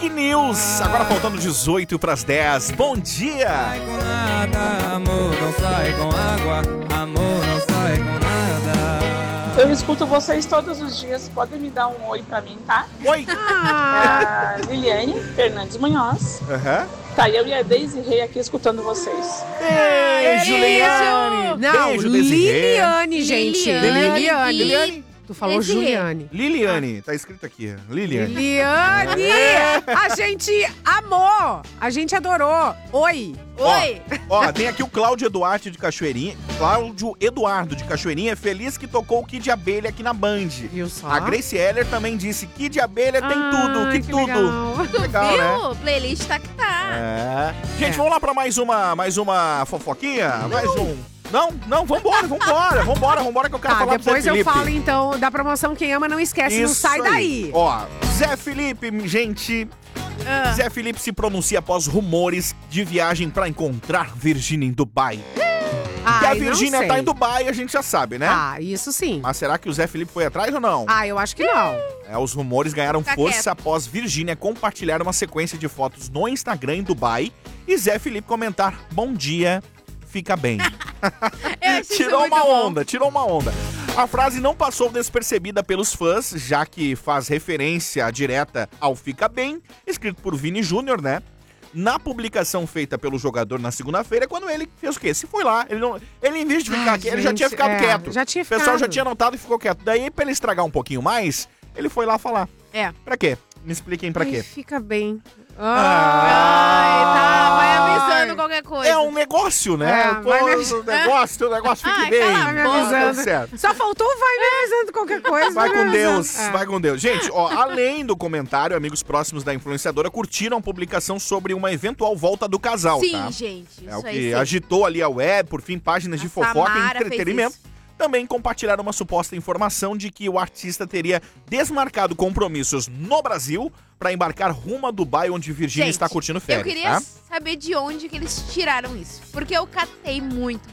Fake News. Agora faltando 18 para as 10. Bom dia. Sai com nada, amor, não sai com água. Amor, não sai com nada. Eu escuto vocês todos os dias. Podem me dar um oi pra mim, tá? Oi. A Liliane Fernandes Munhoz. Tá, eu e a Deise Rei aqui escutando vocês. Beijo, Liliane. Não, Beijo, Deise Rei. Liliane, gente. Liliane. Tu falou Juliane. Liliane, tá escrito aqui. Liliane. Liliane! A gente amou! A gente adorou! Oi! Oi! Ó, tem aqui o Cláudio Eduardo de Cachoeirinha. Cláudio Eduardo de Cachoeirinha, feliz que tocou o Kid Abelha aqui na Band. Viu só? A Grace Heller também disse, Kid Abelha tem tudo, que tudo. Legal. Legal, Viu? né? Playlist tá que tá. É. Gente, vamos lá pra mais uma fofoquinha? Mais um. Não, vambora que eu quero falar pro Zé depois eu Felipe. falo, então, da promoção Quem Ama Não Esquece, não Isso sai aí. daí. Ó, Zé Felipe, gente... Zé Felipe se pronuncia após rumores de viagem pra encontrar Virgínia em Dubai. Que a Virgínia tá em Dubai, a gente já sabe, né? Ah, isso sim. Mas será que o Zé Felipe foi atrás ou não? Ah, eu acho que não. Os rumores ganharam Fica força quieto. após Virgínia compartilhar uma sequência de fotos no Instagram em Dubai e Zé Felipe comentar, bom dia, fica bem. Tirou uma onda. A frase não passou despercebida pelos fãs, já que faz referência direta ao Fica Bem, escrito por Vini Júnior, né? Na publicação feita pelo jogador na segunda-feira, quando ele fez o quê? Se foi lá, ele em vez de ficar quieto, ele já tinha ficado quieto. Já tinha O pessoal já tinha notado e ficou quieto. Daí, pra ele estragar um pouquinho mais, ele foi lá falar. Pra quê? Me expliquem pra quê. Fica bem. Vai avisando qualquer coisa. É um negócio, né? É, vai me avisando. O negócio fique bem. cala a Vai me boca. avisando. Tá certo. Só faltou vai me avisando qualquer coisa. Vai me com avisando. Deus, vai com Deus. Gente, ó, além do comentário, amigos próximos da influenciadora curtiram a publicação sobre uma eventual volta do casal, Sim, tá? gente. É o Isso aí que sim. agitou ali a web, por fim, páginas de A fofoca e Samara fez entretenimento. isso. Também compartilharam uma suposta informação de que o artista teria desmarcado compromissos no Brasil para embarcar rumo a Dubai, onde Virgínia Gente, está curtindo férias, eu queria tá? saber de onde que eles tiraram isso. Porque eu catei muito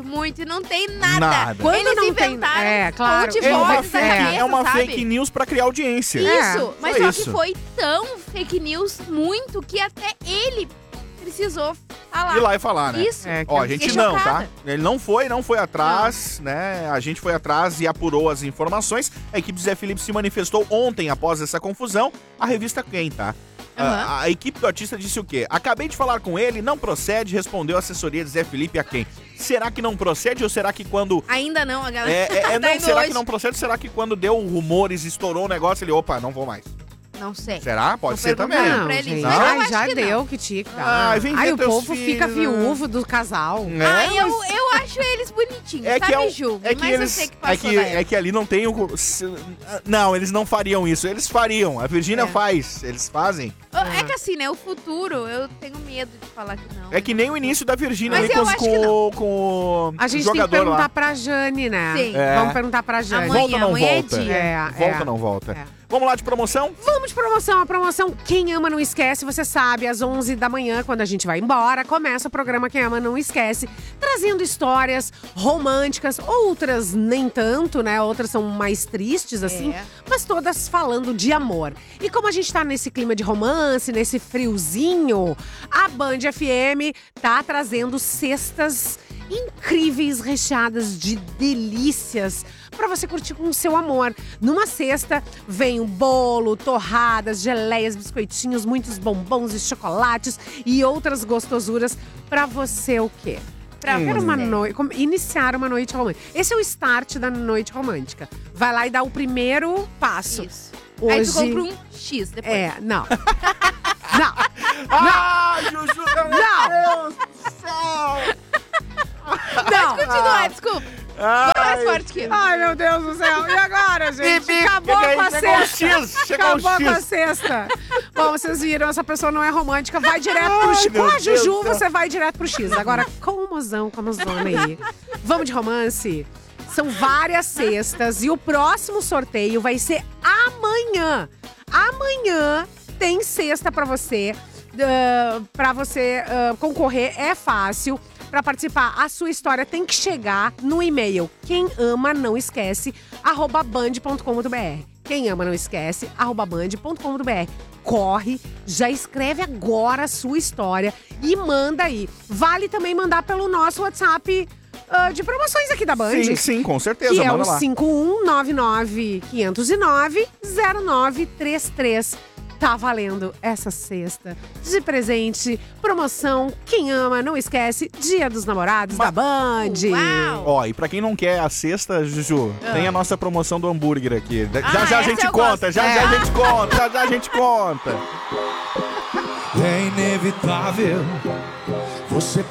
e não tem nada. Quando Eles não tem- inventaram é, claro. um monte de É uma, vozes na fake, cabeça, é uma sabe? fake news para criar audiência. Isso, mas só isso. que foi tão fake news muito que até ele precisou falar. Ir lá e falar, né? Isso. É, Ó, a gente Fiquei não, tá? chocada. Ele não foi atrás, né? A gente foi atrás e apurou as informações. A equipe do Zé Felipe se manifestou ontem após essa confusão. A revista Quem, tá? A equipe do artista disse o quê? Acabei de falar com ele, não procede, respondeu a assessoria de Zé Felipe a Quem. Será que não procede ou será que quando... Ainda não, a galera tá não, indo será hoje. que não procede? Será que quando deu rumores, estourou o negócio, ele, opa, não vou mais. Não sei. Será? Pode Vou ser perguntar também. Não, pra eles. gente. Mas eu Ai, acho já que deu não. que tinha que dar. Ai, vem ver Ai, o teus povo fica filhos. viúvo do casal. Né? Ah, eu acho eles bonitinhos, É tá? que Me julguem, mas eu sei que passou da é que ali não tem o... Não, eles não fariam isso. Eles fariam. A Virgínia faz. Eles fazem. É que assim, né? O futuro, eu tenho medo de falar que não. É que nem o início da Virgínia Mas ali eu acho que com A o gente tem que jogador perguntar lá. pra Jane, né? Sim. É. Vamos perguntar pra Jane. Amanhã, Volta ou não amanhã é volta? dia. Volta ou não volta? É. Vamos lá de promoção? Vamos de promoção. A promoção Quem Ama Não Esquece, você sabe, às 11 da manhã, quando a gente vai embora, começa o programa Quem Ama Não Esquece, trazendo histórias românticas, outras nem tanto, né? Outras são mais tristes, assim, mas todas falando de amor. E como a gente tá nesse clima de romance, nesse friozinho, a Band FM tá trazendo cestas incríveis, recheadas de delícias para você curtir com o seu amor. Numa cesta vem um bolo, torradas, geleias, biscoitinhos, muitos bombons e chocolates e outras gostosuras para você o quê? Pra Ter uma você. noite, iniciar uma noite romântica. Esse é o start da noite romântica. Vai lá e dá o primeiro passo. Isso. Hoje... Aí tu compra um X depois. não. Não. Ah, Juju, meu Não. Deus do céu! Não. Continua, desculpa. Vou mais forte aqui. Ai, meu Deus do céu. E agora, gente? Bibi, Acabou chega aí, com a chegou o cesta. X, chegou o Acabou com a X. cesta. Bom, vocês viram, essa pessoa não é romântica, vai direto pro X. meu Com a Deus Juju, do céu. você vai direto pro X. Agora, com o mozão, com a mozona aí. Vamos de romance? São várias cestas e o próximo sorteio vai ser amanhã. Amanhã tem cesta pra você. Pra você concorrer, é fácil. Pra participar, a sua história tem que chegar no e-mail quemama não esquece @band.com.br. Quem ama não esquece @band.com.br. corre, já escreve agora a sua história e manda aí. Vale também mandar pelo nosso WhatsApp de promoções aqui da Band. Sim, com certeza, que é manda o lá. 5199-509-0933. Tá valendo essa sexta de presente, promoção, quem ama, não esquece, Dia dos Namorados da Band. Uau! Ó, e pra quem não quer a sexta, Juju, tem a nossa promoção do hambúrguer aqui. Já a gente eu conta, gosto. já a gente conta, já a gente conta. É inevitável você